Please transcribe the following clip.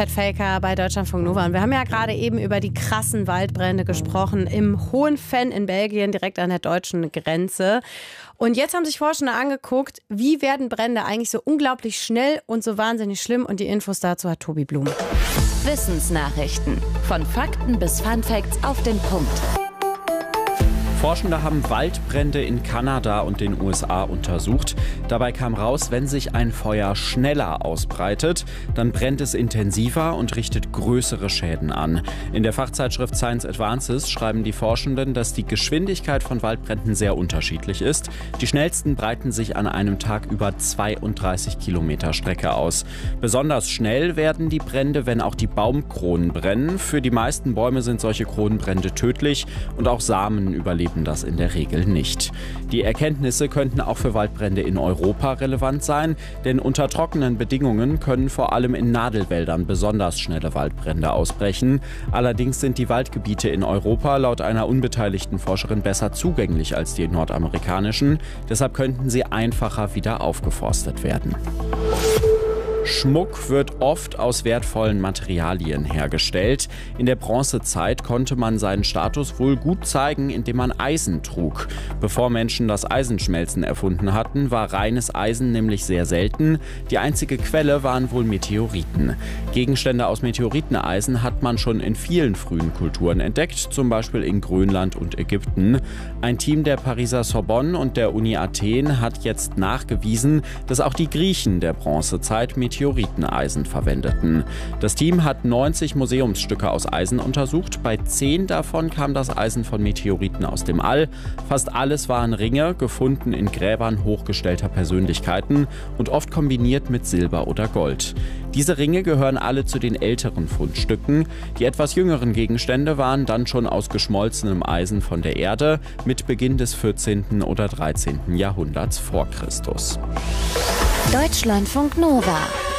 Chad Faker bei Deutschlandfunk Nova. Und wir haben ja gerade eben über die krassen Waldbrände gesprochen im Hohenvenn in Belgien, direkt an der deutschen Grenze. Und jetzt haben sich Forschende angeguckt, wie werden Brände eigentlich so unglaublich schnell und so wahnsinnig schlimm. Und die Infos dazu hat Tobi Blum. Wissensnachrichten. Von Fakten bis Funfacts auf den Punkt. Forschende haben Waldbrände in Kanada und den USA untersucht. Dabei kam raus, wenn sich ein Feuer schneller ausbreitet, dann brennt es intensiver und richtet größere Schäden an. In der Fachzeitschrift Science Advances schreiben die Forschenden, dass die Geschwindigkeit von Waldbränden sehr unterschiedlich ist. Die schnellsten breiten sich an einem Tag über 32 Kilometer Strecke aus. Besonders schnell werden die Brände, wenn auch die Baumkronen brennen. Für die meisten Bäume sind solche Kronenbrände tödlich und auch Samen überleben das in der Regel nicht. Die Erkenntnisse könnten auch für Waldbrände in Europa relevant sein, denn unter trockenen Bedingungen können vor allem in Nadelwäldern besonders schnelle Waldbrände ausbrechen. Allerdings sind die Waldgebiete in Europa laut einer unbeteiligten Forscherin besser zugänglich als die nordamerikanischen. Deshalb könnten sie einfacher wieder aufgeforstet werden. Schmuck wird oft aus wertvollen Materialien hergestellt. In der Bronzezeit konnte man seinen Status wohl gut zeigen, indem man Eisen trug. Bevor Menschen das Eisenschmelzen erfunden hatten, war reines Eisen nämlich sehr selten. Die einzige Quelle waren wohl Meteoriten. Gegenstände aus Meteoriteneisen hat man schon in vielen frühen Kulturen entdeckt, zum Beispiel in Grönland und Ägypten. Ein Team der Pariser Sorbonne und der Uni Athen hat jetzt nachgewiesen, dass auch die Griechen der Bronzezeit Meteoriteneisen verwendeten. Das Team hat 90 Museumsstücke aus Eisen untersucht. Bei 10 davon kam das Eisen von Meteoriten aus dem All. Fast alles waren Ringe, gefunden in Gräbern hochgestellter Persönlichkeiten und oft kombiniert mit Silber oder Gold. Diese Ringe gehören alle zu den älteren Fundstücken. Die etwas jüngeren Gegenstände waren dann schon aus geschmolzenem Eisen von der Erde mit Beginn des 14. oder 13. Jahrhunderts vor Christus. Deutschlandfunk Nova.